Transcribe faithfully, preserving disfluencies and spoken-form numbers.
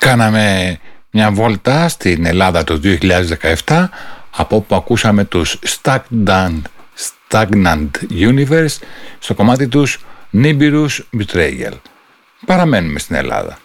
Κάναμε μια βόλτα στην Ελλάδα το δύο χιλιάδες δεκαεπτά, από όπου ακούσαμε τους Stagnant, Stagnant Universe στο κομμάτι τους Nibiru's Betrayal. Παραμένουμε στην Ελλάδα.